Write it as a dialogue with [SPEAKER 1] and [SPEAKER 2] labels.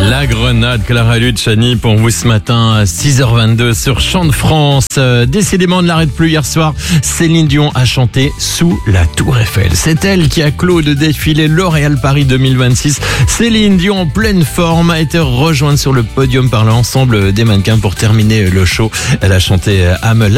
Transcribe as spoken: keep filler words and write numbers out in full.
[SPEAKER 1] La Grenade, Clara Luciani pour vous ce matin à six heures vingt-deux sur Chant de France. Euh, décidément, ne l'arrête plus hier soir. Céline Dion a chanté Sous la Tour Eiffel. C'est elle qui a clos le défilé L'Oréal Paris deux mille vingt-six. Céline Dion, en pleine forme, a été rejointe sur le podium par l'ensemble des mannequins pour terminer le show. Elle a chanté I'm